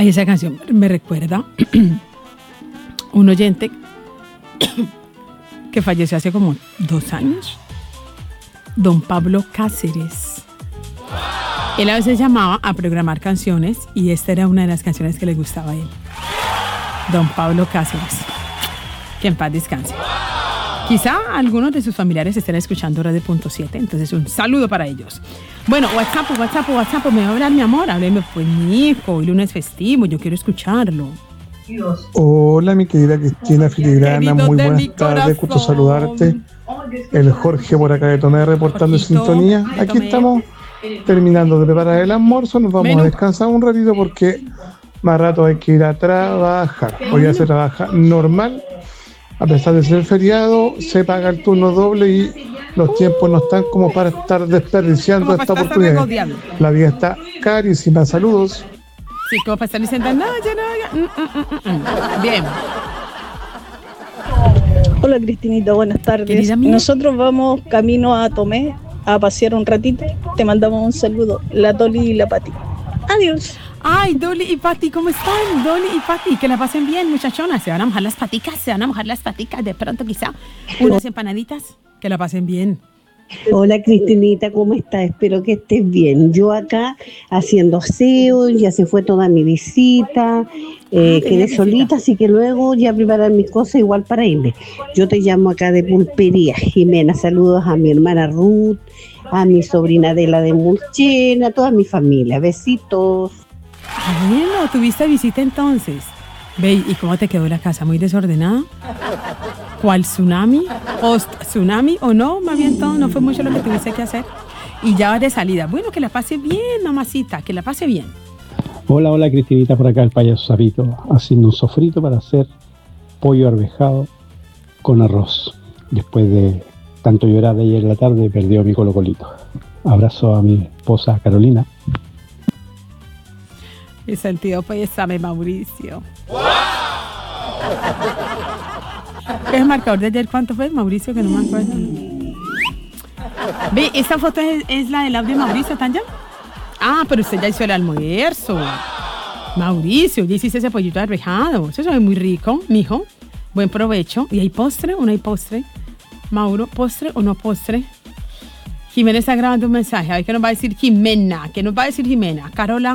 Ay, esa canción me recuerda un oyente que falleció hace como 2 años, don Pablo Cáceres. Él a veces llamaba a programar canciones y esta era una de las canciones que le gustaba a él. Don Pablo Cáceres, que en paz descanse. Quizá algunos de sus familiares estén escuchando Radio.7, entonces un saludo para ellos. Bueno, WhatsApp, me va a hablar mi amor, hábleme pues mi hijo, hoy lunes festivo, yo quiero escucharlo. Hola mi querida Cristina Filigrana, muy buenas tardes, gusto saludarte. El Jorge por acá de Tomé reportando sintonía. Aquí estamos terminando de preparar el almuerzo, nos vamos a descansar un ratito porque más rato hay que ir a trabajar. Hoy ya se trabaja normal. A pesar de ser feriado, se paga el turno doble y los tiempos no están como para estar desperdiciando esta oportunidad. La vida está carísima. Saludos. Sí, como para estar diciendo, no, ya no. Bien. Hola Cristinita, buenas tardes. Nosotros vamos camino a Tomé a pasear un ratito. Te mandamos un saludo, la Dolly y la Pati. Adiós. Ay, Dolly y Pati, ¿cómo están? Dolly y Pati, que la pasen bien, muchachonas. Se van a mojar las paticas, de pronto quizá unas empanaditas, que la pasen bien. Hola Cristinita, ¿cómo estás? Espero que estés bien. Yo acá haciendo aseo, ya se fue toda mi visita, quedé solita, así que luego ya preparar mis cosas igual para irme. Yo te llamo acá de Pulpería, Jimena. Saludos a mi hermana Ruth, a mi sobrina Adela de Mulchena, a toda mi familia. Besitos. Bueno, tuviste visita entonces. Ve, ¿y cómo te quedó la casa? ¿Muy desordenada? ¿Cuál tsunami? ¿Post-tsunami o no? Más bien todo, no fue mucho lo que tuviste que hacer. Y ya vas de salida. Bueno, que la pase bien, mamacita, que la pase bien. Hola, Cristinita, por acá el payaso Zapito, haciendo un sofrito para hacer pollo arvejado con arroz. Después de tanto llorar de ayer en la tarde, perdió mi colocolito. Abrazo a mi esposa Carolina. Mi sentido pésame, Mauricio. ¡Wow! ¿El marcador de ayer cuánto fue, Mauricio? Que no me acuerdo. Ve, ¿esta foto es la del audio de Mauricio, Tanya? Ah, pero usted ya hizo el almuerzo. Mauricio, ya hiciste ese pollito arvejado. Eso sabe muy rico, mijo. Buen provecho. ¿Y hay postre o no hay postre? Mauro, ¿postre o no postre? Jimena está grabando un mensaje. A ver qué nos va a decir Jimena. ¿Qué nos va a decir Jimena? Carola.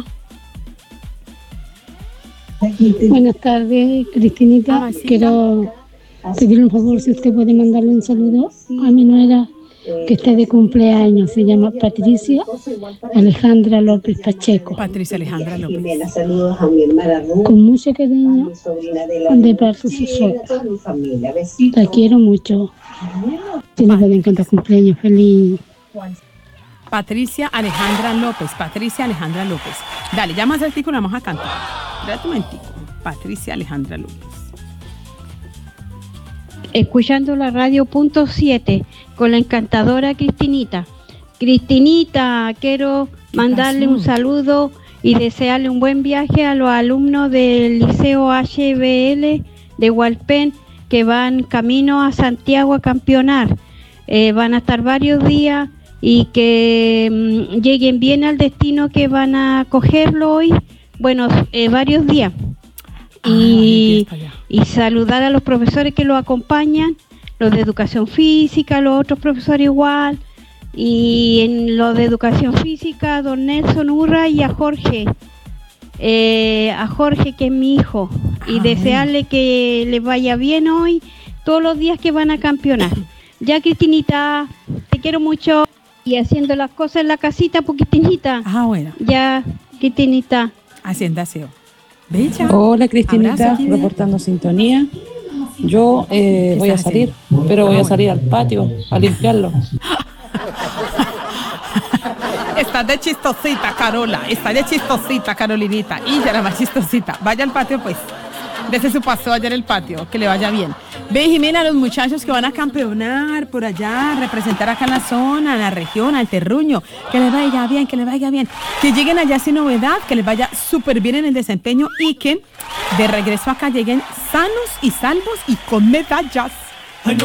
Buenas tardes, Cristinita. Quiero pedirle un favor, si usted puede mandarle un saludo a mi nuera que está de cumpleaños. Se llama Patricia Alejandra López Pacheco. Patricia Alejandra López. Saludos a mi hermana Ruth, con mucho cariño de parte de su suegra. La quiero mucho. Tiene que encontrar cumpleaños feliz. Patricia Alejandra López. Dale, ya más artículo vamos a cantar. Espérate un momentico. Patricia Alejandra López. Escuchando la Radio.7 con la encantadora Cristinita. Cristinita, quiero mandarle un saludo y desearle un buen viaje a los alumnos del Liceo HBL de Hualpén que van camino a Santiago a campeonar. Van a estar varios días y que lleguen bien al destino que van a cogerlo hoy. Bueno, varios días. Y saludar a los profesores que lo acompañan, los de educación física, los otros profesores igual, y en los de educación física, a don Nelson Urra y a Jorge que es mi hijo, y desearle que les vaya bien hoy, todos los días que van a campeonar. Ya, Cristinita, te quiero mucho, y haciendo las cosas en la casita, pues, Cristinita. Bueno. Ya, Cristinita. Hacienda aseo. Bella. Hola Cristinita, reportando sintonía. Yo voy a salir, pero voy a salir al patio a limpiarlo. Estás de chistosita, Carola. Estás de chistosita, Carolinita. Y ya era más chistosita. Vaya al patio, pues. Dese su paso allá en el patio. Que le vaya bien. Ve, Jimena, a los muchachos que van a campeonar por allá, representar acá en la zona, en la región, al terruño. Que les vaya bien, Que lleguen allá sin novedad, que les vaya súper bien en el desempeño y que de regreso acá lleguen sanos y salvos y con medallas.